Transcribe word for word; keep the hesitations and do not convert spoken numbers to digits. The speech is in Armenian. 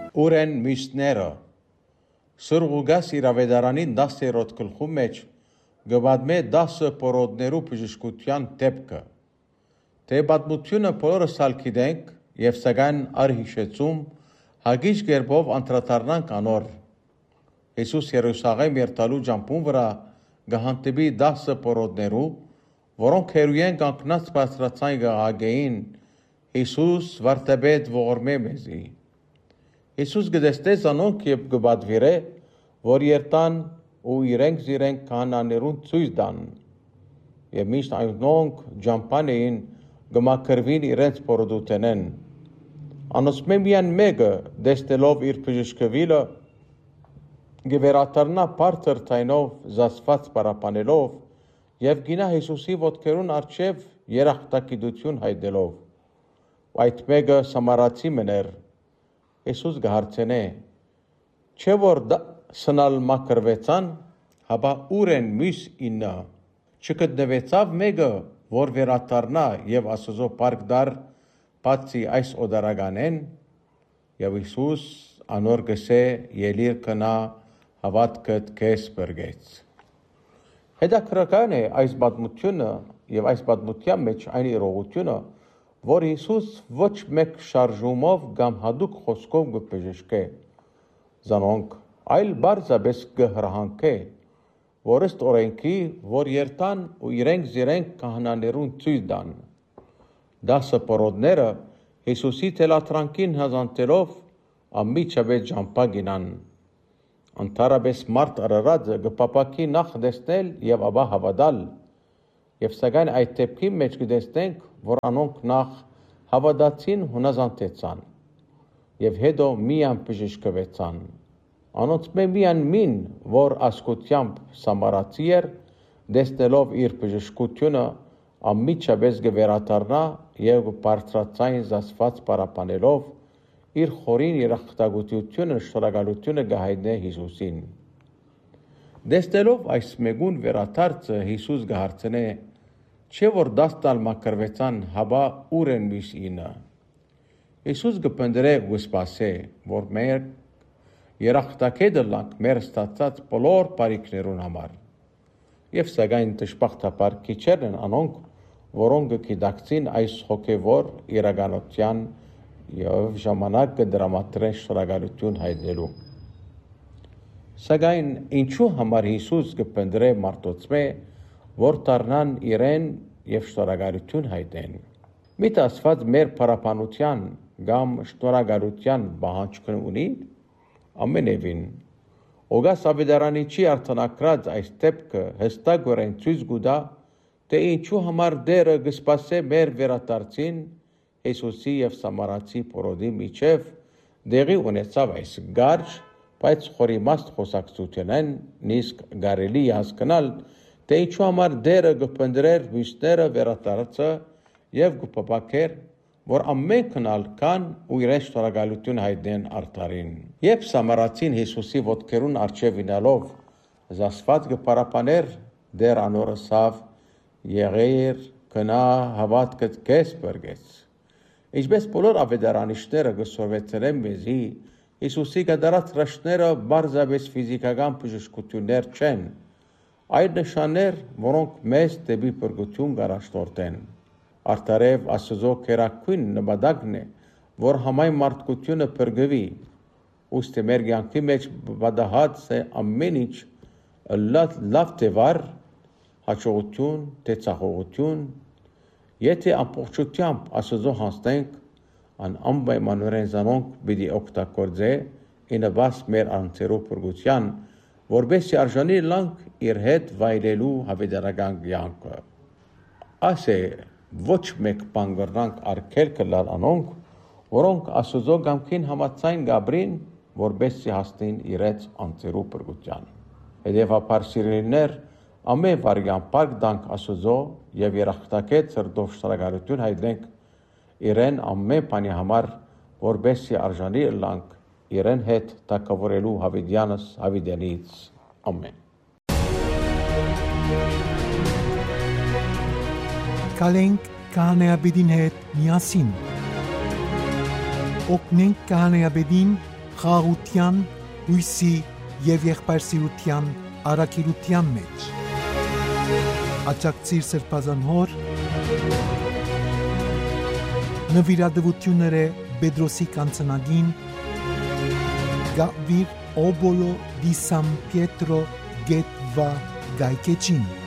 ուր են մյուսները։ Սրղուգաս իրավեդարանին դասերորդ գլխում մեջ գվադմե դասը պորոդներու բժշկության դեպքը։ Թե պատմությունը բոլորս ալ գիտենք եւ սակայն արհիշեցում հագիչ գերբով անդրադառնանք անոր։ Հիսուս Երուսաղեմ երթալու ջամփուն վրա գահանտիբի դասը պորոդներու, որոնք հերույեն կանգնած բարձրացան գաղագեին Հիսուս վարտաբեդ ողորմե մեզի։ Հիսուս գտեստեց անոնք եւ գբադվիրե, որ երտան ու իրենք զիրենք կանաներուն ցույց տան։ Եվ միշտ այնոնք ջամփան էին գմակրվին իրենց պորոդութենեն։ Անոսմե միան մեկը դեստելով իր բժշկվիլը գվերաթարնա բարձր թայնով զասված պարապանելով եւ գինա Հիսուսի ոտքերուն առջև երախտագիտություն հայտնելով։ Այդ մեկը սամարացի մներ։ Հիսուս գհարցենե. Չէ որ սնալ մակրվեցան, հաբա ուր են մյուս ինը։ Չգտնվեցավ մեկը, որ վերաթարնա եւ Աստծո պարկ դար բացի այս օդարականեն, եւ Հիսուս անոր գսե ելիր կնա հավատքդ քեզ բրգեց։ Հետաքրքրական է այս պատմությունը եւ այս պատմության մեջ այն իրողությունը, որ Հիսուս ոչ մեկ շարժումով կամ հadouk խոսքով կբժշկե, զանոնք այլ բարձաբես կհրահանքե, որ ըստ օրենքի, որ երթան ու իրենք զիրենք քահանաներուն ցույց տան։ Դասը պորոդները Հիսուսի թելաթրանքին հազանտելով ամիջավետ ջամփա գինան։ Անթարաբես մարդ արարածը գպապակի նախ դեսնել եւ ապա հավատալ, եւ սակայն այդ դեպքի մեջ կտեսնենք, որ անոնք նախ հավատացին հունազանտեցան եւ հետո միան բժշկվեցան։ Անոնց մե միան մին, որ ասկությամբ սամարացի էր, դեսնելով իր բժշկությունը ամիջավես գվերաթարնա եւ բարձրացային զասված պարապանելով իր խորին երախտագիտությունը շնորհակալությունը գահայտնե Հիսուսին։ Դեսնելով այս մեգուն վերաթարցը Հիսուս գահարցնե. Չէ որ դաստալ մակրվեցան, հաբա ուր են մյուս ինը։ Հիսուս գպնդրե ու սպասե, որ մեր երախտագետը լանք մեր ստացած բոլոր բարիքներուն համար։ Եվ սակայն դժբախտաբար քիչերն են անոնք, որոնք գիտակցին այս հոգևոր իրականության եւ ժամանակ կդրամատրեն շնորհակալություն հայտնելու։ Սակայն ինչու համար Հիսուս կպնդրե մարդոցմե, որ դառնան իրեն եւ շնորհակալություն հայտնեն։ Միտ ասված մեր փարապանության կամ շնորհակալության բանջկն ունի ամենևին։ Օգաս ավետարանի չի արտանակրած այս դեպքը հստակորեն ցույց կտա, թե ինչու համար դերը կսպասե մեր վերադարձին Հիսուսի եւ Սամարացի պորոդի միջև դեղի ունեցավ այս գարշ, բայց խորիմաստ խոսակցությունն նիսկ գարելի հասկանալ, թե ինչու համար դերը կփնդրեր մյուսները վերադարձը եւ կփապակեր, որ ամենքն ալ կան ու իրեն շնորհակալություն հայտնեն արդարին։ Երբ Սամարացին Հիսուսի ոտքերուն առջև ինալով զասված կպարապաներ, դեր անորսավ եղեր կնա հավատքդ քեզ բրգեց։ Ինչպես բոլոր ավետարանիչները կսովետցնեն մեզի, Հիսուսի կատարած հրաշքները բարձրապես ֆիզիկական բժշկություններ չեն, այլ նշաններ, որոնք մեզ դեպի բրգություն կառաջնորդեն։ Արդարև Աստծո քերակույն նպատակն է, որ համայն մարդկությունը բրգվի, ուստի մեր կյանքի մեջ պատահած է ամեն ինչ լավ թե վար, հաջողություն, թե ցախողություն, եթե ամբողջությամբ Աստծո հասնենք, անպայմանորեն զանոնք պիտի օգտագործե իննված մեր անձերու բրգության, որբեսի արժանի լանք իր հետ վայելելու հավետարական կյանքը։ Ասե ոչ մեկ բան կրնանք արգելքը լալ անոնք, որոնք Աստծո կամքին համաձայն գաբրին, որբեսի հասնին իրենց անձերու բրգության։ Հետևաբար սիրելիներ, ամեն վարյան պարկ դանք Աստծո եւ երախտագետ սրտով շնորհակալություն հայտնենք իրեն ամեն բանի համար, որբեսի արժանի լանք իրեն հետ տակավորելու հավիտյանս հավիտյանից։ Ամեն։ Կալենք քահանայապետին հետ միասին։ Օգնենք քահանայապետին խաղաղության, հույսի և եղբայրսիրության առաքելության մեջ։ Աջակցիր Սրբազան հոր նվիրատվությունները Պետրոսի կանցնագին Գավիր Օբոլո դի Սան Պիետրո Գետվա Գայկեչին